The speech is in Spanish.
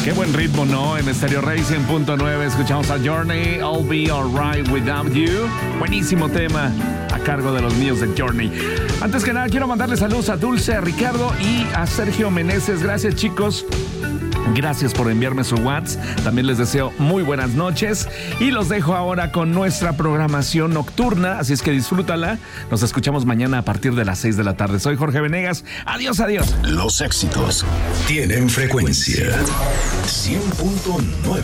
Qué buen ritmo, ¿no? En Stereo Racing .9 escuchamos a Journey, I'll Be Alright Without You. Buenísimo tema a cargo de los niños de Journey. Antes que nada, quiero mandarle saludos a Dulce, a Ricardo y a Sergio Meneses. Gracias, chicos. Gracias por enviarme su WhatsApp. También les deseo muy buenas noches. Y los dejo ahora con nuestra programación nocturna. Así es que disfrútala. Nos escuchamos mañana a partir de las 6 de la tarde. Soy Jorge Venegas. Adiós, adiós. Los éxitos tienen frecuencia 100.9.